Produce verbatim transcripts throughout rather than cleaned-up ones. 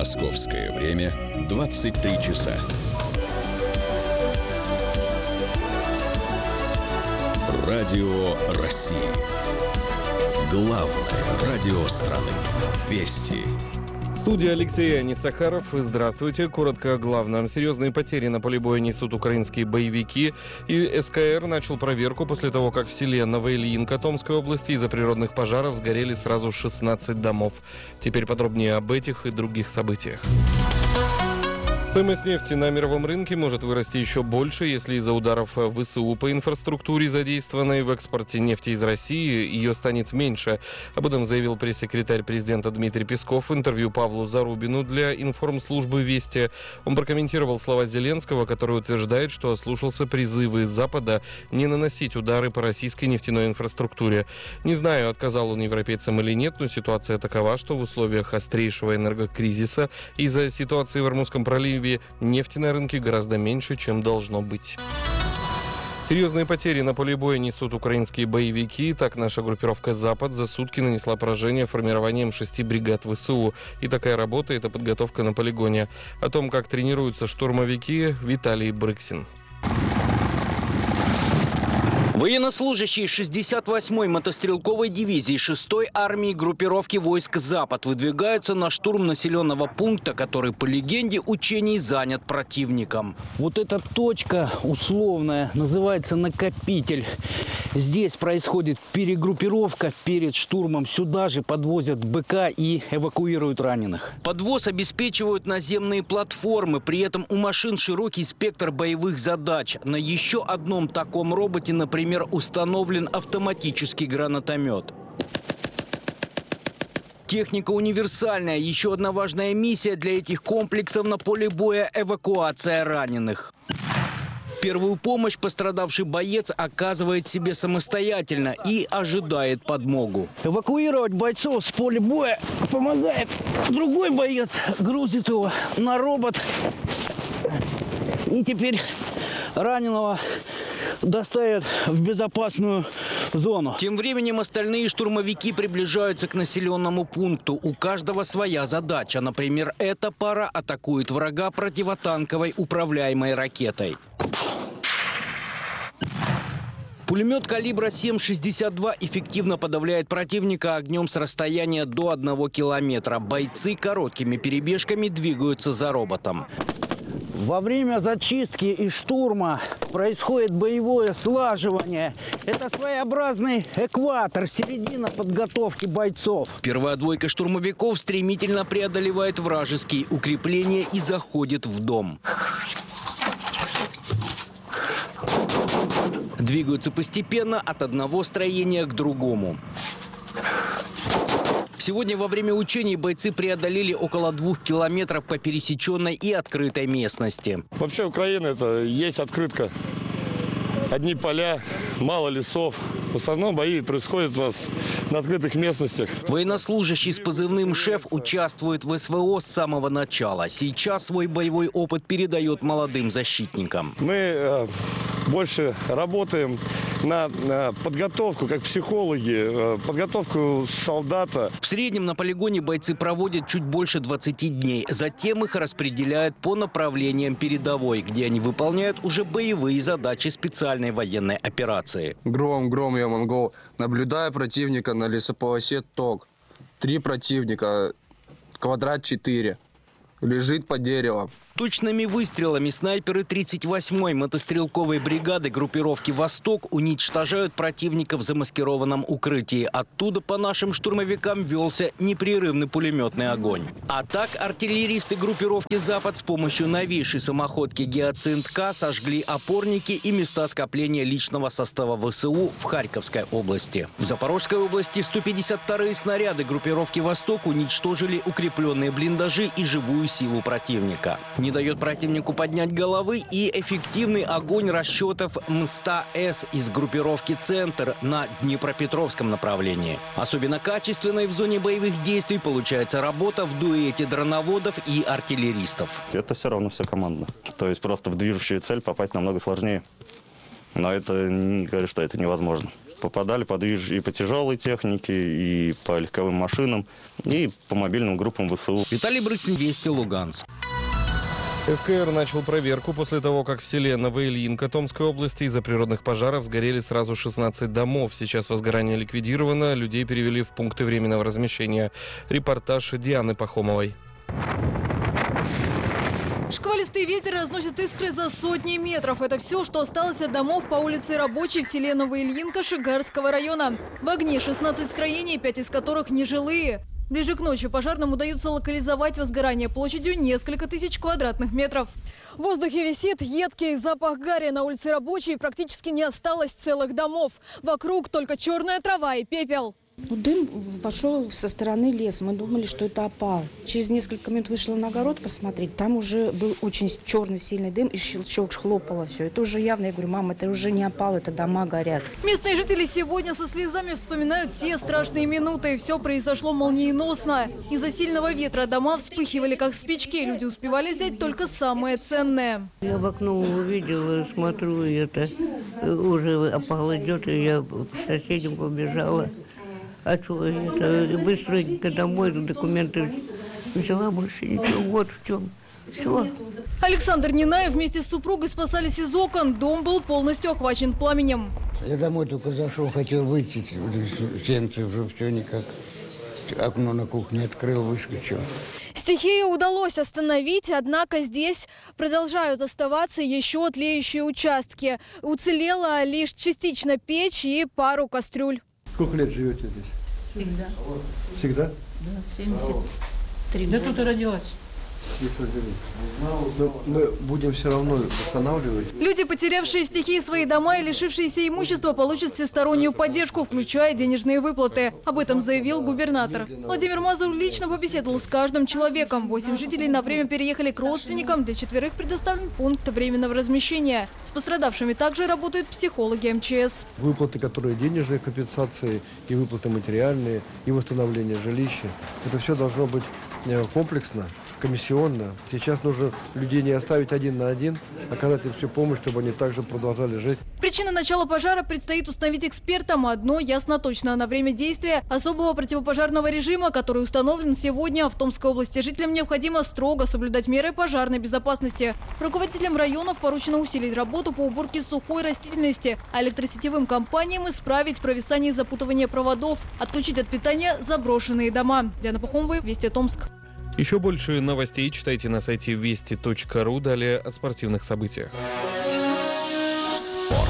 Московское время двадцать три часа. Радио России. Главное радио страны. Вести. Студия Алексей Анисахаров. Здравствуйте. Коротко о главном. Серьезные потери на поле боя несут украинские боевики. И СКР начал проверку после того, как в селе Новоильинка Томской области из-за природных пожаров сгорели сразу шестнадцать домов. Теперь подробнее об этих и других событиях. Стоимость нефти на мировом рынке может вырасти еще больше, если из-за ударов ВСУ по инфраструктуре, задействованной в экспорте нефти из России, ее станет меньше. Об этом заявил пресс-секретарь президента Дмитрий Песков в интервью Павлу Зарубину для информслужбы «Вести». Он прокомментировал слова Зеленского, который утверждает, что ослушался призывы из Запада не наносить удары по российской нефтяной инфраструктуре. Не знаю, отказал он европейцам или нет, но ситуация такова, что в условиях острейшего энергокризиса из-за ситуации в Ормузском проливе нефти на рынке гораздо меньше, чем должно быть. Серьезные потери на поле боя несут украинские боевики. Так, наша группировка «Запад» за сутки нанесла поражение формированием шести бригад ВСУ. И такая работа – это подготовка на полигоне. О том, как тренируются штурмовики, Виталий Брыксин. Военнослужащие шестьдесят восьмой мотострелковой дивизии шестой армии группировки войск «Запад» выдвигаются на штурм населенного пункта, который, по легенде учений, занят противником. Вот эта точка условная называется «Накопитель». Здесь происходит перегруппировка перед штурмом. Сюда же подвозят БК и эвакуируют раненых. Подвоз обеспечивают наземные платформы. При этом у машин широкий спектр боевых задач. На еще одном таком роботе, например, Например, установлен автоматический гранатомет. Техника универсальная. Еще одна важная миссия для этих комплексов на поле боя – эвакуация раненых. Первую помощь пострадавший боец оказывает себе самостоятельно и ожидает подмогу. Эвакуировать бойцов с поля боя помогает другой боец. Грузит его на робот. И теперь раненого доставят в безопасную зону. Тем временем остальные штурмовики приближаются к населенному пункту. У каждого своя задача. Например, эта пара атакует врага противотанковой управляемой ракетой. Пулемет калибра семь шестьдесят два эффективно подавляет противника огнем с расстояния до одного километра. Бойцы короткими перебежками двигаются за роботом. Во время зачистки и штурма происходит боевое слаживание. Это своеобразный экватор, середина подготовки бойцов. Первая двойка штурмовиков стремительно преодолевает вражеские укрепления и заходит в дом. Двигаются постепенно от одного строения к другому. Сегодня во время учений бойцы преодолели около двух километров по пересеченной и открытой местности. Вообще Украина – это есть открытка. Одни поля, мало лесов. В основном бои происходят у нас на открытых местностях. Военнослужащий с позывным «Шеф» участвует в СВО с самого начала. Сейчас свой боевой опыт передает молодым защитникам. Мы э, больше работаем на, на подготовку, как психологи, э, подготовку солдата. В среднем на полигоне бойцы проводят чуть больше двадцати дней. Затем их распределяют по направлениям передовой, где они выполняют уже боевые задачи специальной военной операции. Гром, гром, я монгол. Наблюдаю противника на лесополосе ТОК. Три противника, квадрат четыре. Лежит под деревом. Точными выстрелами снайперы тридцать восьмой мотострелковой бригады группировки «Восток» уничтожают противника в замаскированном укрытии. Оттуда по нашим штурмовикам велся непрерывный пулеметный огонь. А так артиллеристы группировки «Запад» с помощью новейшей самоходки «Гиацинт-К» сожгли опорники и места скопления личного состава ВСУ в Харьковской области. В Запорожской области сто пятьдесят вторые снаряды группировки «Восток» уничтожили укрепленные блиндажи и живую силу противника. Не дает противнику поднять головы и эффективный огонь расчетов МСТА-С из группировки «Центр» на Днепропетровском направлении. Особенно качественной в зоне боевых действий получается работа в дуэте дроноводов и артиллеристов. Это все равно все командно. То есть просто в движущую цель попасть намного сложнее. Но это не говорю, что это невозможно. Попадали подвиж и по тяжелой технике, и по легковым машинам, и по мобильным группам ВСУ. Виталий Брыксин, Вести, Луганск. ФКР начал проверку после того, как в селе Новоильинка Томской области из-за природных пожаров сгорели сразу шестнадцать домов. Сейчас возгорание ликвидировано, людей перевели в пункты временного размещения. Репортаж Дианы Пахомовой. Шквалистый ветер разносит искры за сотни метров. Это все, что осталось от домов по улице Рабочей в селе Новоильинка Шигарского района. В огне шестнадцать строений, пять из которых нежилые. Ближе к ночи пожарным удается локализовать возгорание площадью несколько тысяч квадратных метров. В воздухе висит едкий запах гари. На улице Рабочей практически не осталось целых домов. Вокруг только черная трава и пепел. Ну, дым пошел со стороны леса. Мы думали, что это опал. Через несколько минут вышла на огород посмотреть. Там уже был очень черный сильный дым и щелчок, хлопало все. Это уже явно, я говорю, мама, это уже не опал, это дома горят. Местные жители сегодня со слезами вспоминают те страшные минуты. Все произошло молниеносно. Из-за сильного ветра дома вспыхивали, как спички. Люди успевали взять только самое ценное. Я в окно увидела, смотрю, и это уже опал идет, и я к соседям побежала. А что это? Быстренько домой документы взяла, больше ничего. Вот в чем. Все. Александр Нинаев вместе с супругой спасались из окон. Дом был полностью охвачен пламенем. Я домой только зашел, хотел выйти, сенцы уже все никак. Окно на кухне открыл, выскочил. Стихию удалось остановить, однако здесь продолжают оставаться еще тлеющие участки. Уцелела лишь частично печь и пару кастрюль. Сколько лет живете здесь? Всегда. Всегда? Да, семьдесят три года. Я тут и родилась. Но мы будем все равно восстанавливать. Люди, потерявшие в стихии свои дома и лишившиеся имущества, получат всестороннюю поддержку, включая денежные выплаты. Об этом заявил губернатор. Владимир Мазур лично побеседовал с каждым человеком. Восемь жителей на время переехали к родственникам. Для четверых предоставлен пункт временного размещения. С пострадавшими также работают психологи эм че эс. Выплаты, которые денежные компенсации, и выплаты материальные, и восстановление жилища. Это все должно быть комплексно, комиссионно. Сейчас нужно людей не оставить один на один, оказать им всю помощь, чтобы они также продолжали жить. Причина начала пожара предстоит установить экспертам. Одно ясно точно: на время действия особого противопожарного режима, который установлен сегодня в Томской области, жителям необходимо строго соблюдать меры пожарной безопасности. Руководителям районов поручено усилить работу по уборке сухой растительности, а электросетевым компаниям исправить провисание и запутывание проводов, отключить от питания заброшенные дома. Диана Пахомова, Вести, Томск. Еще больше новостей читайте на сайте вести точка ру. Далее о спортивных событиях. Спорт.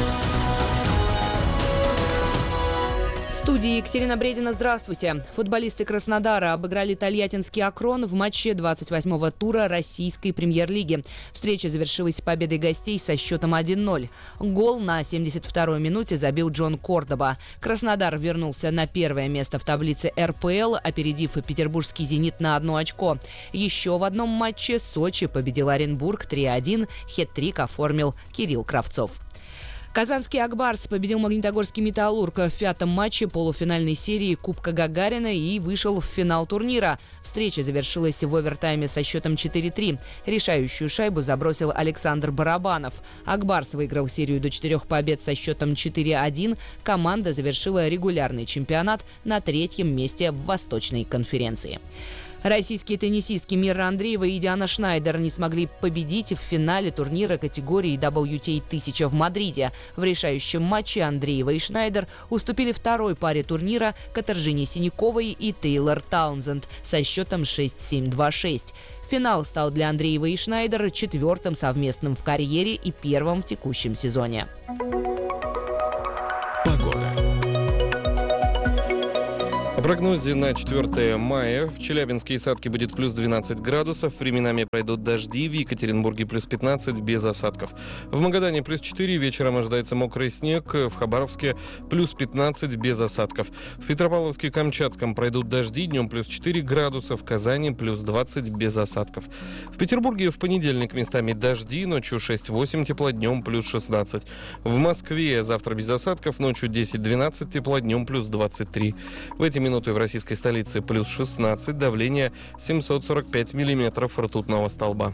В студии Екатерина Бредина. Здравствуйте. Футболисты Краснодара обыграли Тольяттинский Акрон в матче двадцать восьмого тура российской премьер-лиги. Встреча завершилась победой гостей со счетом один ноль. Гол на семьдесят второй минуте забил Джон Кордоба. Краснодар вернулся на первое место в таблице эр пэ эл, опередив петербургский «Зенит» на одно очко. Еще в одном матче Сочи победил Оренбург три один. Хет-трик оформил Кирилл Кравцов. Казанский «Акбарс» победил Магнитогорский «Металлург» в пятом матче полуфинальной серии Кубка Гагарина и вышел в финал турнира. Встреча завершилась в овертайме со счетом четыре три. Решающую шайбу забросил Александр Барабанов. «Акбарс» выиграл серию до четырех побед со счетом четыре один. Команда завершила регулярный чемпионат на третьем месте в Восточной конференции. Российские теннисистки Мира Андреева и Диана Шнайдер не смогли победить в финале турнира категории дабл ю ти эй тысяча в Мадриде. В решающем матче Андреева и Шнайдер уступили второй паре турнира Катаржине Синяковой и Тейлор Таунзенд со счетом шесть семь два шесть. Финал стал для Андреева и Шнайдер четвертым совместным в карьере и первым в текущем сезоне. Погода. О прогнозе на четвёртое мая. В Челябинске и Сатке будет плюс двенадцать градусов. Временами пройдут дожди. В Екатеринбурге плюс пятнадцать без осадков. В Магадане плюс четыре. Вечером ожидается мокрый снег. В Хабаровске плюс пятнадцать без осадков. В Петропавловске и Камчатском пройдут дожди. Днем плюс четыре градуса. В Казани плюс двадцать без осадков. В Петербурге в понедельник местами дожди. Ночью шесть восемь тепла. Днем плюс шестнадцать. В Москве завтра без осадков. Ночью десять двенадцать тепла. Днем плюс двадцать три. В эти минуты в российской столице плюс шестнадцать, давление семьсот сорок пять миллиметров ртутного столба.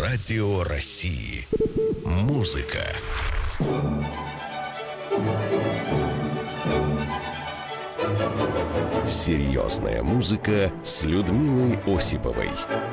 Радио России. Музыка. Серьезная музыка с Людмилой Осиповой.